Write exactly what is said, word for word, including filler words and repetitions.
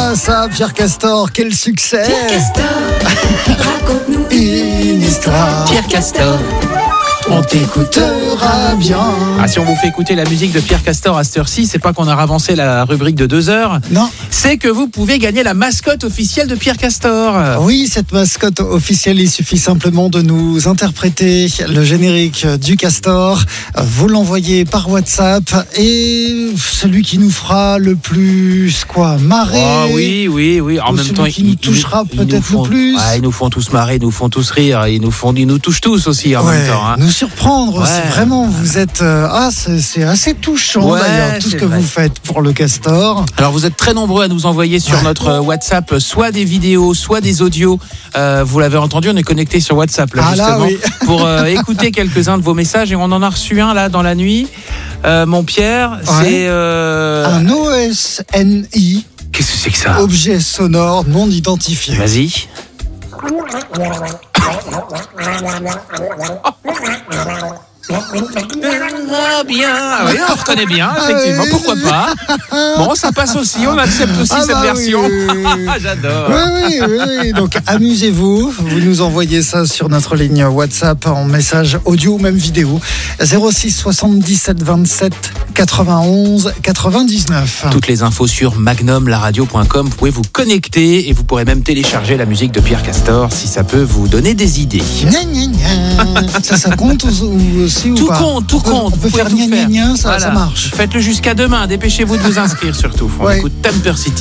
Ah ça, Pierre Castor, quel succès! Pierre Castor, raconte-nous une histoire. Pierre Castor, on t'écoutera bien. Ah, si on vous fait écouter la musique de Pierre Castor à cette heure-ci, c'est pas qu'on a ravancé la rubrique de deux heures. Non. C'est que vous pouvez gagner la mascotte officielle de Pierre Castor. Oui, cette mascotte officielle, il suffit simplement de nous interpréter le générique du Castor. Vous l'envoyez par WhatsApp et celui qui nous fera le plus, quoi, marrer. Oh, oui, oui, oui. En Ou même celui temps, qui nous touchera ils nous peut-être font- le plus. Ouais, ils nous font tous marrer, ils nous font tous rire, ils nous font, ils nous touchent tous aussi en Ouais, même temps. Hein. nous surprendre, Ouais. c'est vraiment, vous êtes, euh, ah, c'est, c'est assez touchant Ouais, d'ailleurs, tout ce c'est que vrai. vous faites pour le Castor. Alors vous êtes très nombreux à nous envoyer sur Ouais. notre euh, WhatsApp soit des vidéos, soit des audios. Euh, vous l'avez entendu, on est connecté sur WhatsApp là Ah là, justement oui. pour euh, écouter quelques-uns de vos messages et on en a reçu un là dans la nuit. Euh, mon Pierre, Ouais. c'est euh... Un O S N I, qu'est-ce que c'est que ça? objet sonore non identifié. Vas-y. Ah bien, ah oui, on reconnaît bien, effectivement, Ah oui. pourquoi pas. Bon, ça passe aussi, on accepte aussi Ah cette bah oui, version. oui, oui, oui. J'adore. Oui, oui, oui, oui. Donc amusez-vous. Vous nous envoyez ça sur notre ligne WhatsApp en message audio ou même vidéo. zéro six soixante-dix-sept vingt-sept quatre-vingt-onze quatre-vingt-dix-neuf. Toutes les infos sur magnum la radio point com. Vous pouvez vous connecter et vous pourrez même télécharger la musique de Pierre Castor si ça peut vous donner des idées. Gna, gna, gna. Ça, ça compte ou- ou aussi ou Tout pas? compte, tout On peut- compte. On peut vous pouvez faire tout gna, gna, faire. gna, ça, Voilà. ça marche. Faites-le jusqu'à demain. Dépêchez-vous de vous inscrire surtout. On Ouais. écoute Temper City.